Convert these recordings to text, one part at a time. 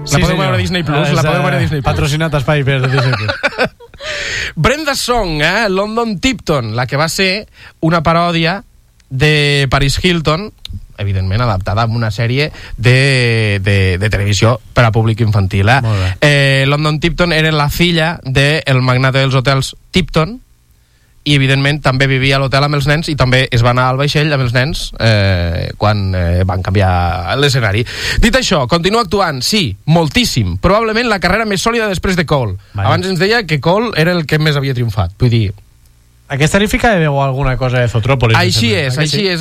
La podeu veure a Disney Plus. La podeu veure a Disney Plus. Patrocinat Espai per Disney Plus. Brenda Song, London Tipton, la que va ser una paròdia de Paris Hilton, evidentment adaptada a una sèrie de televisió per a públic infantil. London Tipton era la filla del magnate dels hotels Tipton, i evidentment també vivia a l'hotel amb els nens i també es va anar al vaixell amb els nens quan van canviar l'escenari. Dit això, continua actuant, sí, moltíssim, probablement la carrera més sòlida després de Cole. Abans ens deia que Cole era el que més havia triomfat, vull dir, aquesta li fica de veu alguna cosa de Zootropolis. Així és,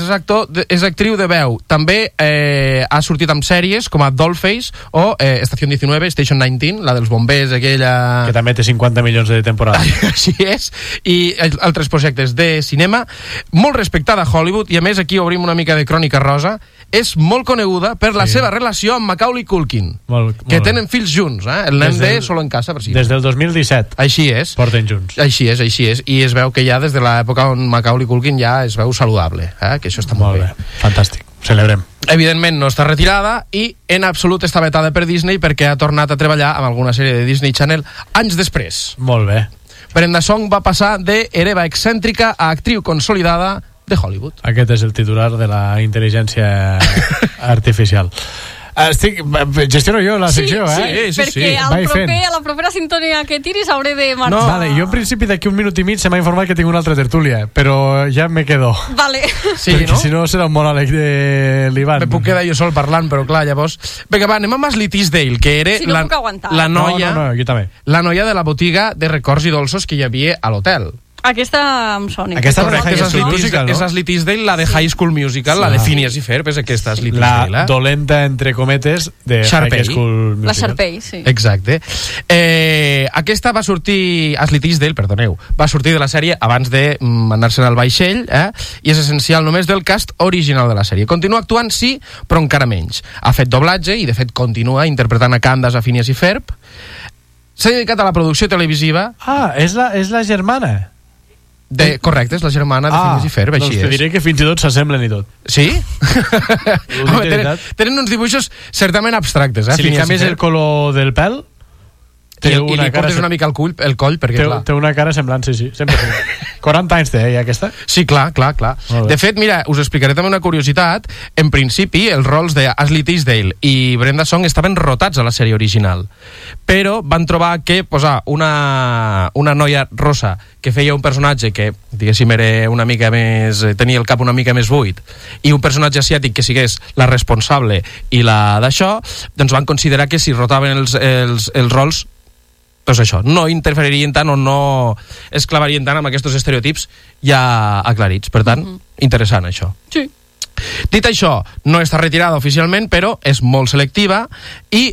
és actriu de veu. També ha sortit amb sèries com a Dollface o Estación 19, Station 19, la dels bombers, aquella... Que també té 50 milions de temporada. Així és, i altres projectes de cinema, molt respectada a Hollywood, i a més aquí obrim una mica de crònica rosa. És molt coneguda per la seva relació amb Macaulay Culkin, que tenen fills junts, el nen de Solo en Casa, per si. Des del 2017. Així és. Porten junts. Així és. I es veu que ja des de l'època on Macaulay Culkin ja es veu saludable, que això està molt bé. Fantàstic, celebrem. Evidentment no està retirada i en absolut està vetada per Disney perquè ha tornat a treballar amb alguna sèrie de Disney Channel anys després. Molt bé. Brenda Song va passar de hereva excèntrica a actriu consolidada de Hollywood. Aquest és el titular de la intel·ligència artificial. Gestiono jo la secció, sí, perquè a la propera sintonia que tiris hauré de marxar. No, vale, jo en principi d'aquí un minut i mig se m'ha informat que tinc una altra tertúlia, però ja me quedo. Vale. Sí, perquè si no serà un monòleg de l'Ivan. Me puc quedar jo sol parlant, però clar, llavors... Vinga, va, anem amb Ashley Tisdale, que era la noia... No, jo també. La noia de la botiga de records i dolços que hi havia a l'hotel. Aquesta em sona. Aquesta és Ashley Tisdale, la de High School Musical, la de Phineas i Ferb, és aquesta Ashley Tisdale. La dolenta, entre cometes, de High School Musical. La Sharpay, sí. Exacte. Aquesta va sortir, Ashley Tisdale, perdoneu, va sortir de la sèrie abans de anar-se'n al vaixell, i és essencial només del cast original de la sèrie. Continua actuant, sí, però encara menys. Ha fet doblatge i, de fet, continua interpretant a Candace a Phineas i Ferb. S'ha dedicat a la producció televisiva. És la germana. Correcte, és la germana de Phineas i Ferb, així és. Doncs te diré que fins i tot s'assemblen i tot. Sí? Tenen uns dibuixos certament abstractes, Si li canvies el color del pèl i li portes una mica el coll, perquè clar. Té una cara semblant, sí, sempre. 40 anys té, aquesta? Sí, clar. De fet, mira, us explicaré també una curiositat. En principi, els rols d'Ashley Tisdale i Brenda Song estaven rotats a la sèrie original, però van trobar que posar una noia rosa que feia un personatge que, diguéssim, era una mica més... tenia el cap una mica més buit, i un personatge asiàtic que sigués la responsable i la d'això, doncs van considerar que si rotaven els rols, doncs això, no interferirien tant o no es clavarien tant amb aquests estereotips ja aclarits. Per tant, interessant això. Sí. Dit això, no està retirada oficialment, però és molt selectiva i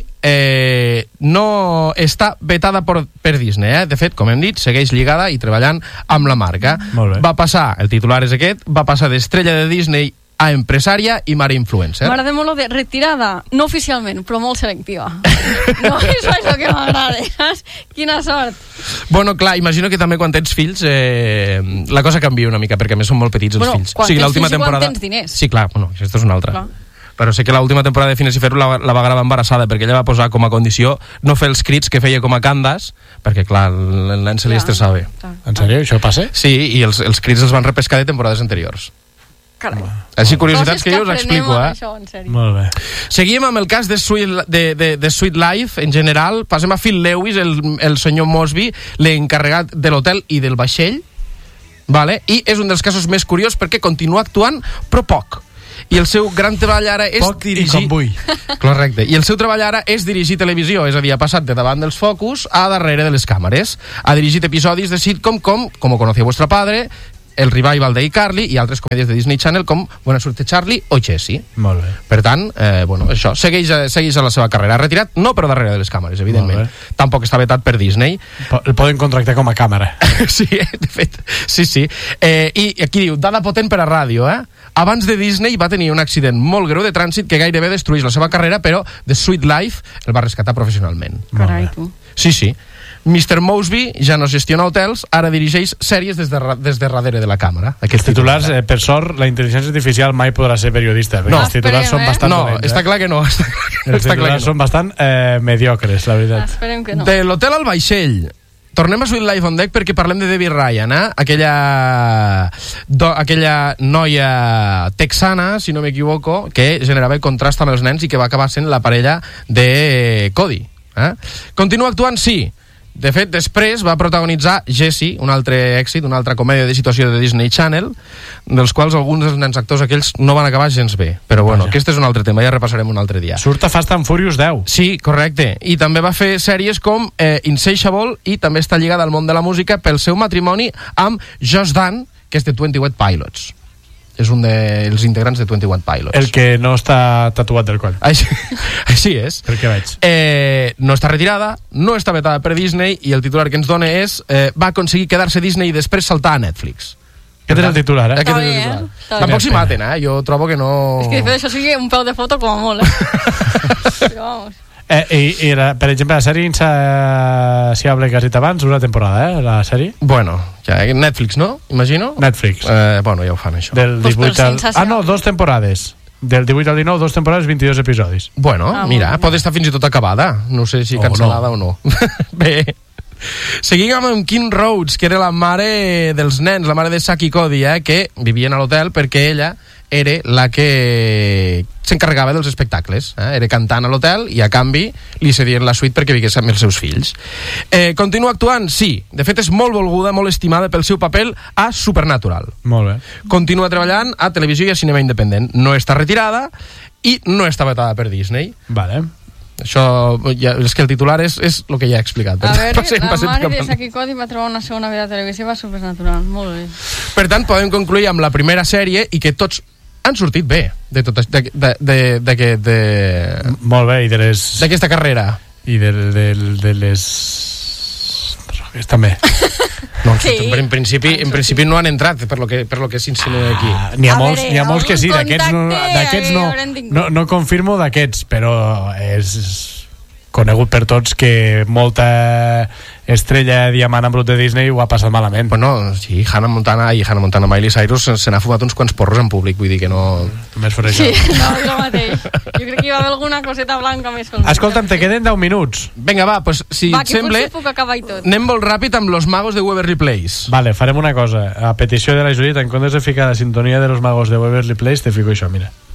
no està vetada per Disney. De fet, com hem dit, segueix lligada i treballant amb la marca. Va passar, el titular és aquest, va passar d'estrella de Disney a empresària i mare influencer. M'agrada molt de retirada, no oficialment, però molt selectiva. No és això que m'agrada. Quina sort. Bueno, clar, imagino que també quan tens fills la cosa canvia una mica, perquè a més són molt petits els fills. Quan tens fills i quan tens diners. Sí, clar, aquesta és una altra. Però sé que l'última temporada de Phineas i Ferb la va gravar embarassada, perquè ella va posar com a condició no fer els crits que feia com a Candace, perquè clar, el nen se li estressava. En sèrio, això passa? Sí, i els crits els van repescar de temporades anteriors. Carai. Així curiositats que jo us explico, això, molt bé. Seguim amb el cas de Sweet Life en general. Passem a Phil Lewis, el senyor Mosby, l'encarregat de l'hotel i del vaixell, i és un dels casos més curiosos perquè continua actuant però poc, i el seu gran treball ara és dirigir... Correcte. I el seu treball ara és dirigir televisió, és a dir, ha passat de davant dels focus a darrere de les càmeres. Ha dirigit episodis de sitcom com Conocía vuestra padre, el revival d'iCarly i altres comèdies de Disney Channel com Buena suerte Charlie o Jessie. Molt bé. Per tant, això, segueix a la seva carrera. Retirat, no però darrere de les càmeres, evidentment. Tampoc està vetat per Disney. El poden contractar com a càmera. Sí, de fet, sí. I aquí diu, dada potent per a ràdio, Abans de Disney va tenir un accident molt greu de trànsit que gairebé destrueix la seva carrera, però The Sweet Life el va rescatar professionalment. Carai, tu. Sí. Mr. Mosby ja no gestiona hotels, ara dirigeix sèries des de darrere de la càmera. Els titulars, per sort, la intel·ligència artificial mai podrà ser periodista, perquè els titulars són bastant dolents. Està clar que no. Els titulars són bastant mediocres, la veritat. Esperem que no. De l'hotel al vaixell. Tornem a Sweet Life on Deck perquè parlem de Debbie Ryan, aquella noia texana, si no m'equivoco, que generava contrast amb els nens i que va acabar sent la parella de Cody. Continua actuant, sí. De fet, després va protagonitzar Jessie, un altre èxit, una altra comèdia de situació de Disney Channel, dels quals alguns dels nens actors aquells no van acabar gens bé. Però bueno, aquest és un altre tema, ja repassarem un altre dia. Surt a Fast and Furious 10. Sí, correcte. I també va fer sèries com Insatiable i també està lligada al món de la música pel seu matrimoni amb Josh Dun, que és de 21 Pilots. És un dels integrants de 21 Pilots. El que no està tatuat del coll. Així és. Per què veig? No està retirada, no està vetada per Disney i el titular que ens dona és va aconseguir quedar-se Disney i després saltar a Netflix. Aquest és el titular, Està bé, Tampoc s'hi maten, Jo trobo que no... És que després això sigui un peu de foto com a molt, Però vamos... per exemple, la sèrie Insaciable que has dit abans, una temporada, la sèrie? Bueno, ja, Netflix, no? Imagino? Netflix. Bueno, ja ho fan, això. Del 18 al... no, 2 temporades. Del 18 al 19, 2 temporades, 22 episodis. Bueno, mira, pot estar fins i tot acabada. No sé si cancel·lada o no. Bé. Seguim amb Kim Rhodes, que era la mare dels nens, la mare de Zack i Cody, que vivien a l'hotel perquè ella era la que s'encarregava dels espectacles. Era cantant a l'hotel i a canvi li cedien la suite perquè vigués amb els seus fills. Continua actuant? Sí. De fet és molt volguda, molt estimada pel seu paper a Supernatural. Molt bé. Continua treballant a televisió i a cinema independent. No està retirada i no està vetada per Disney. Vale. Això, és que el titular és el que ja he explicat. A veure, la mare de Zack i Cody va trobar una segona vida televisiva Supernatural. Molt bé. Per tant, podem concluir amb la primera sèrie i que tots han sortit bé de tot molt bé, i de les... d'aquesta carrera. I de les... també. No, sí. En principi no han entrat per lo que s'insinua aquí. N'hi ha molts que sí, d'aquests no confirmo d'aquests, però és conegut per tots que molta estrella diamant en brut de Disney ho ha passat malament. Bueno, sí, Hannah Montana, Miley Cyrus se n'ha fumat uns quants porros en públic, vull dir que no... Només per això. Sí, no, jo mateix. Jo crec que hi va haver alguna coseta blanca més. Escolta'm, te queden 10 minuts. Vinga, va, pues, si et sembla, anem molt ràpid amb Los Magos de Waverly Place. Vale, farem una cosa. A petició de la Judit, en comptes de ficar la sintonia de Los Magos de Waverly Place, te fico això, mira.